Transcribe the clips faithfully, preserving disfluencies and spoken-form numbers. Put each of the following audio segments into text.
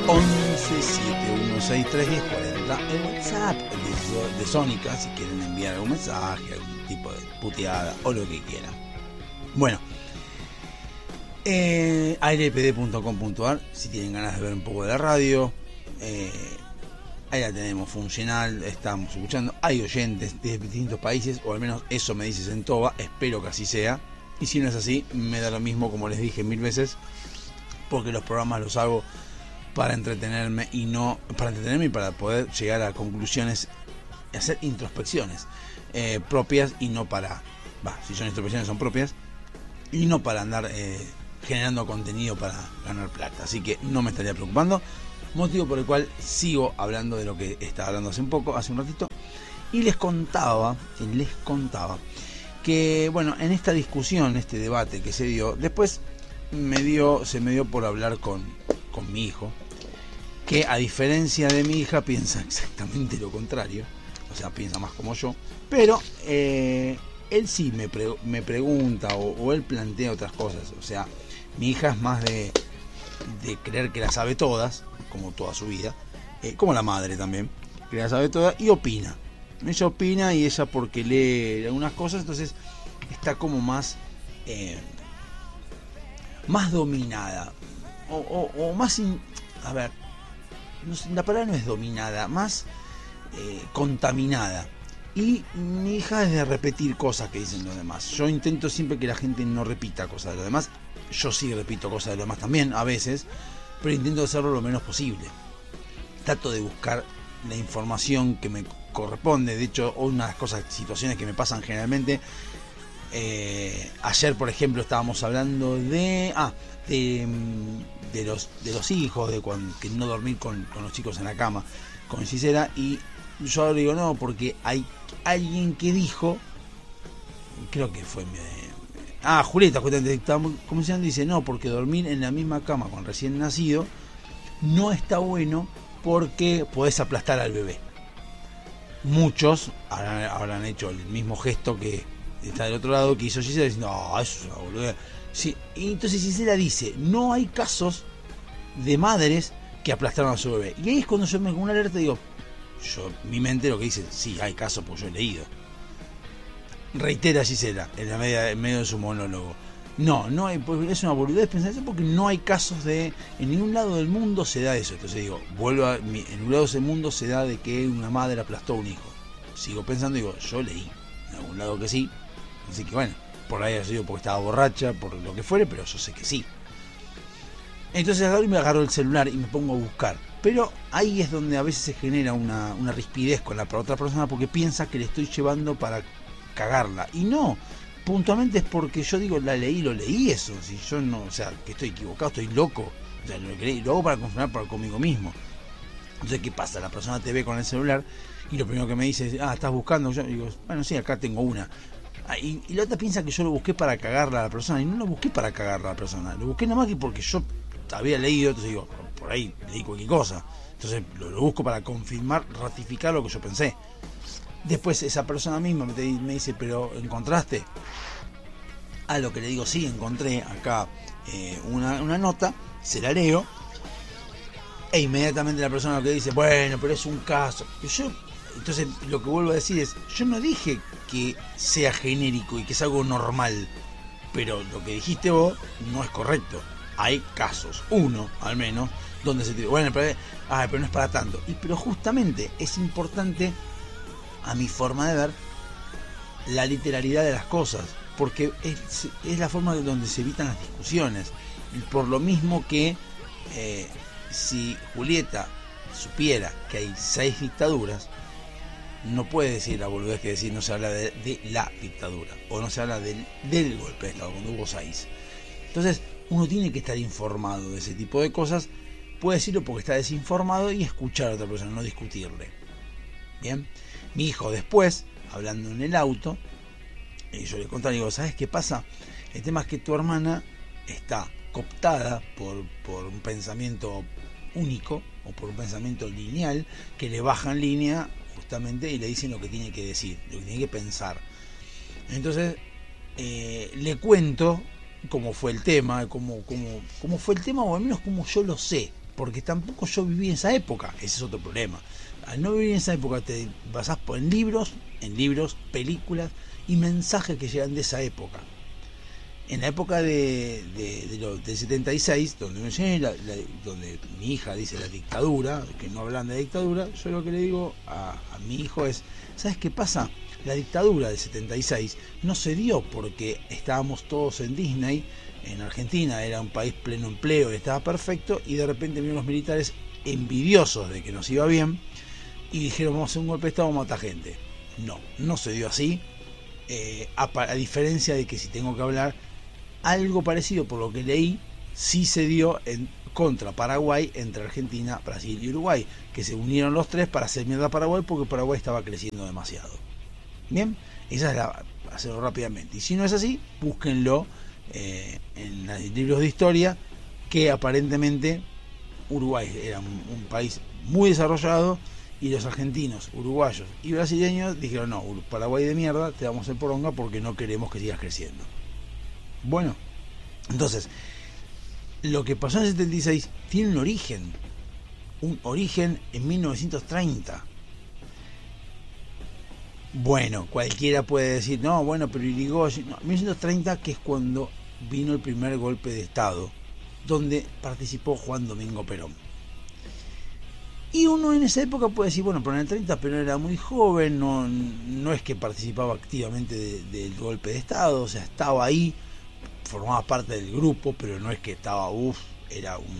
once siete uno seis tres uno cero cuatro cero, el WhatsApp de, de Sónica, si quieren enviar algún mensaje, algún tipo de puteada o lo que quieran. Bueno, eh, aire p d punto com punto a r, si tienen ganas de ver un poco de la radio, eh, ahí la tenemos funcional, estamos escuchando, hay oyentes de distintos países, o al menos eso me dice Sentoba, espero que así sea, y si no es así, me da lo mismo, como les dije mil veces, porque los programas los hago para entretenerme y no para entretenerme y para poder llegar a conclusiones, hacer introspecciones eh, propias y no para, va, si son introspecciones son propias y no para andar eh, generando contenido para ganar plata, así que no me estaría preocupando, motivo por el cual sigo hablando de lo que estaba hablando hace un poco, hace un ratito, y les contaba, y les contaba que bueno, en esta discusión, este debate que se dio, después me dio, se me dio por hablar con, con mi hijo, que a diferencia de mi hija piensa exactamente lo contrario, o sea, piensa más como yo, pero eh, él sí me, pre, me pregunta o, o él plantea otras cosas, o sea, mi hija es más de, de creer que la sabe todas, como toda su vida, eh, como la madre también, que la sabe todas y opina. Ella opina y ella porque lee algunas cosas, entonces está como más eh, más dominada o, o, o más in, a ver, no sé, la palabra no es dominada, más eh, contaminada. Y mi hija es de repetir cosas que dicen los demás. Yo intento siempre que la gente no repita cosas de los demás. Yo sí repito cosas de los demás también a veces, pero intento hacerlo lo menos posible. Trato de buscar la información que me corresponde. De hecho, una de las cosas, situaciones que me pasan generalmente, eh, ayer por ejemplo estábamos hablando de ah de, de los de los hijos, de cuando, que no dormir con, con los chicos en la cama con Gisela, y yo ahora digo no, porque hay alguien que dijo, creo que fue mi, ah Julieta, justamente estábamos conversando, dice no, porque dormir en la misma cama con recién nacido no está bueno porque podés aplastar al bebé. Muchos habrán, habrán hecho el mismo gesto que está del otro lado que hizo Gisela, diciendo no, eso es una boludez. Sí, y entonces Gisela dice no hay casos de madres que aplastaron a su bebé, y ahí es cuando yo me con una alerta digo, yo, mi mente lo que dice, sí hay casos porque yo he leído. Reitera Gisela en, la media, en medio de su monólogo, no, no hay, es una boludez pensar eso porque no hay casos de, en ningún lado del mundo se da eso. Entonces digo, vuelvo a, en un lado del mundo se da de que una madre aplastó a un hijo. Sigo pensando, digo, yo leí en algún lado que sí, así que bueno, por ahí ha sido porque estaba borracha, por lo que fuere, pero yo sé que sí. Entonces agarro y me agarro el celular y me pongo a buscar, pero ahí es donde a veces se genera una, una rispidez con la otra persona porque piensa que le estoy llevando para cagarla, y no, puntualmente es porque yo digo, la leí, lo leí eso, si yo no, o sea, que estoy equivocado, estoy loco, o sea, lo, leí, lo hago para confirmar para conmigo mismo. Entonces, ¿qué pasa? La persona te ve con el celular y lo primero que me dice es, ah, ¿estás buscando? Yo digo, bueno, sí, acá tengo una. Ah, y, y la otra piensa que yo lo busqué para cagarla a la persona, y no lo busqué para cagarla a la persona, lo busqué nomás que porque yo había leído, entonces digo, por ahí leí cualquier cosa, entonces lo, lo busco para confirmar, ratificar lo que yo pensé. Después esa persona misma me, me dice, pero ¿encontraste? A lo que le digo, sí, encontré acá eh, una, una nota, se la leo, e inmediatamente la persona lo que dice, bueno, pero es un caso. Y yo, entonces lo que vuelvo a decir es, yo no dije que sea genérico y que es algo normal, pero lo que dijiste vos no es correcto. Hay casos, uno al menos, donde se te dice, bueno, pero, ah, pero no es para tanto. Y pero justamente es importante, a mi forma de ver, la literalidad de las cosas, porque es, es la forma de donde se evitan las discusiones. Y por lo mismo que eh, si Julieta supiera que hay seis dictaduras, no puede decir la boludez que decir no se habla de, de la dictadura, o no se habla del, del golpe de Estado cuando hubo seis. Entonces uno tiene que estar informado de ese tipo de cosas, puede decirlo porque está desinformado y escuchar a otra persona, no discutirle. Bien, mi hijo después, hablando en el auto, y yo le conté, digo, ¿sabes qué pasa? El tema es que tu hermana está cooptada por, por un pensamiento único o por un pensamiento lineal que le baja en línea justamente y le dicen lo que tiene que decir, lo que tiene que pensar. Entonces eh, le cuento cómo fue el tema, cómo, cómo, cómo fue el tema, o al menos cómo yo lo sé, porque tampoco yo viví en esa época, ese es otro problema. Al no vivir en esa época te basás en libros, en libros, películas y mensajes que llegan de esa época. En la época de, de, de lo, del setenta y seis, donde, me llegué, la, la, donde mi hija dice la dictadura, que no hablan de dictadura, yo lo que le digo a, a mi hijo es, ¿sabes qué pasa? La dictadura del setenta y seis no se dio porque estábamos todos en Disney, en Argentina era un país pleno empleo, estaba perfecto, y de repente vinieron los militares envidiosos de que nos iba bien, y dijeron, vamos a hacer un golpe de estado, vamos a matar gente. No, no se dio así, eh, a, a diferencia de que si tengo que hablar, algo parecido por lo que leí, sí se dio en contra Paraguay, entre Argentina, Brasil y Uruguay, que se unieron los tres para hacer mierda a Paraguay porque Paraguay estaba creciendo demasiado. Bien, esa es la, hacerlo rápidamente. Y si no es así, búsquenlo eh, en los libros de historia, que aparentemente Uruguay era un, un país muy desarrollado, y los argentinos, uruguayos y brasileños dijeron, no, Paraguay de mierda, te damos el poronga porque no queremos que sigas creciendo. Bueno, entonces, lo que pasó en el setenta y seis tiene un origen, un origen en mil novecientos treinta. Bueno, cualquiera puede decir, no, bueno, pero Irigoyen, no, mil novecientos treinta, que es cuando vino el primer golpe de Estado, donde participó Juan Domingo Perón. Y uno en esa época puede decir, bueno, pero en el treinta Perón era muy joven, no, no es que participaba activamente de, del golpe de Estado, o sea, estaba ahí, formaba parte del grupo, pero no es que estaba, uff, era un,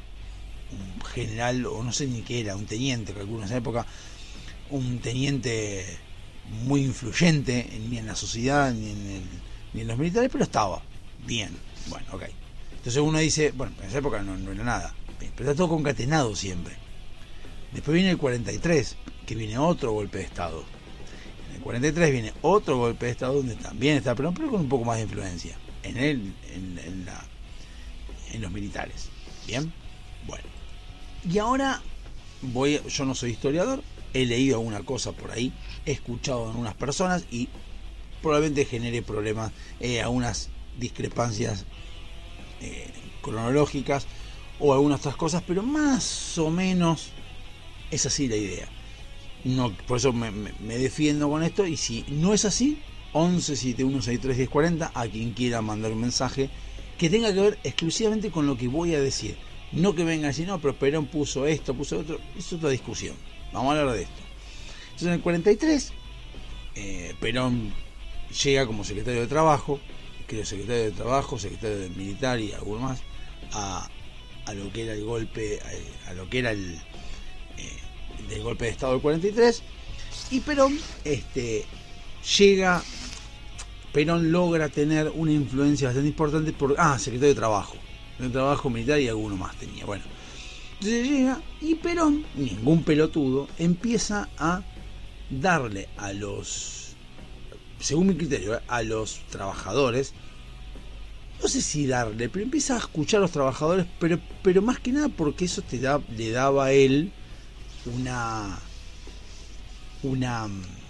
un general, o no sé ni qué era, un teniente, calculo en esa época, un teniente muy influyente, ni en la sociedad, ni en, el, ni en los militares, pero estaba bien, bueno, ok. Entonces uno dice, bueno, en esa época no, no era nada, pero está todo concatenado siempre. Después viene el cuarenta y tres, que viene otro golpe de Estado. En el cuarenta y tres viene otro golpe de Estado donde también está Perón, pero con un poco más de influencia en él, en, en, la, en los militares. Bien, bueno. Y ahora voy, yo no soy historiador, he leído alguna cosa por ahí, he escuchado a algunas personas y probablemente genere problemas, eh, algunas discrepancias eh, cronológicas o algunas otras cosas, pero más o menos es así la idea. No, por eso me, me, me defiendo con esto, y si no es así, once setenta y uno sesenta y tres diez cuarenta, a quien quiera mandar un mensaje que tenga que ver exclusivamente con lo que voy a decir. No que venga a decir, no, pero Perón puso esto, puso otro, es otra discusión. Vamos a hablar de esto. Entonces en el cuarenta y tres, eh, Perón llega como secretario de Trabajo, creo secretario de Trabajo, secretario de Militar y alguno más, a, a lo que era el golpe, a, a lo que era el del golpe de Estado del cuarenta y tres, y Perón este, llega, Perón logra tener una influencia bastante importante por, ah, secretario de Trabajo, de Trabajo Militar y alguno más tenía, bueno, entonces llega y Perón, ningún pelotudo, empieza a darle a los, según mi criterio, a los trabajadores, no sé si darle, pero empieza a escuchar a los trabajadores, pero, pero más que nada porque eso te da, le daba a él una una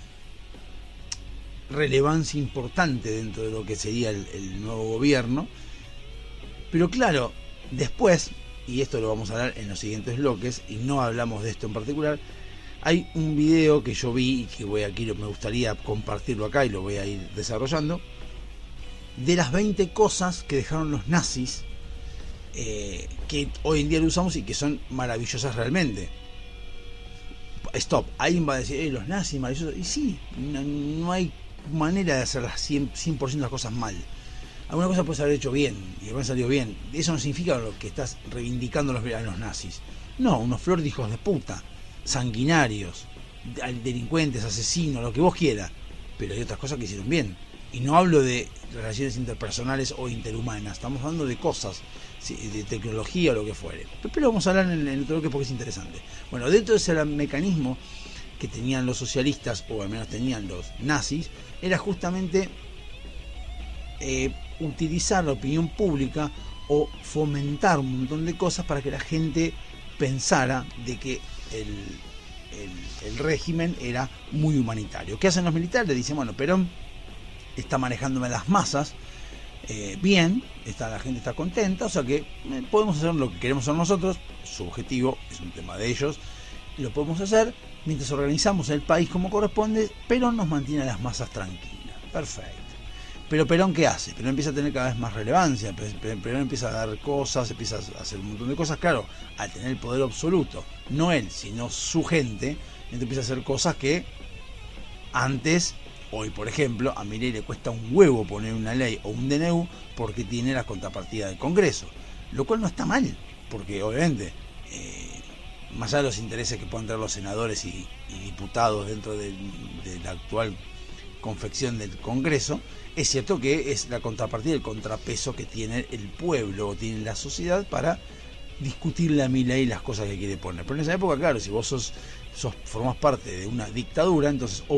relevancia importante dentro de lo que sería el, el nuevo gobierno. Pero claro, después, y esto lo vamos a hablar en los siguientes bloques, y no hablamos de esto en particular, hay un video que yo vi y que voy aquí, me gustaría compartirlo acá y lo voy a ir desarrollando, de las veinte cosas que dejaron los nazis, eh, que hoy en día lo usamos y que son maravillosas realmente. Stop, alguien va a decir, eh, los nazis maravillosos, y sí, no, no hay manera de hacer las cien por ciento de las cosas mal. Alguna cosa puedes haber hecho bien y haber salido bien. Eso no significa lo que estás reivindicando a los, a los nazis. No, unos flor de hijos de puta, sanguinarios, delincuentes, asesinos, lo que vos quieras. Pero hay otras cosas que hicieron bien. Y no hablo de relaciones interpersonales o interhumanas, estamos hablando de cosas, de tecnología o lo que fuere. Pero vamos a hablar en el otro bloque porque es interesante. Bueno, dentro de ese mecanismo que tenían los socialistas, o al menos tenían los nazis, era justamente eh, utilizar la opinión pública o fomentar un montón de cosas para que la gente pensara de que el, el, el régimen era muy humanitario. ¿Qué hacen los militares? Dicen, bueno, Perón está manejándome las masas, eh, bien, está, la gente está contenta, o sea que eh, podemos hacer lo que queremos hacer nosotros, su objetivo es un tema de ellos, lo podemos hacer mientras organizamos el país como corresponde. Perón nos mantiene a las masas tranquilas, perfecto. Pero Perón, ¿qué hace? Perón empieza a tener cada vez más relevancia, Perón empieza a dar cosas, empieza a hacer un montón de cosas, claro, al tener el poder absoluto, no él, sino su gente, entonces empieza a hacer cosas que antes, hoy por ejemplo, a Milei le cuesta un huevo poner una ley o un D N U porque tiene la contrapartida del Congreso, lo cual no está mal, porque obviamente, eh, más allá de los intereses que puedan tener los senadores y, y diputados dentro de, de la actual confección del Congreso, es cierto que es la contrapartida, el contrapeso que tiene el pueblo o tiene la sociedad para discutirle a Milei las cosas que quiere poner. Pero en esa época, claro, si vos sos, sos formás parte de una dictadura, entonces